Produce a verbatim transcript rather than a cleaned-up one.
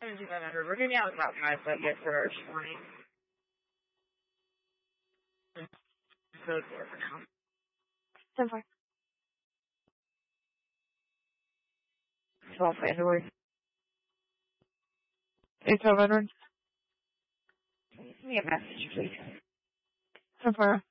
seventy-five hundred. We're gonna be out about five, but get for twenty. Code four for now. ten four. twelve Android. eight twelve Edward. Send me a message, please. ten four.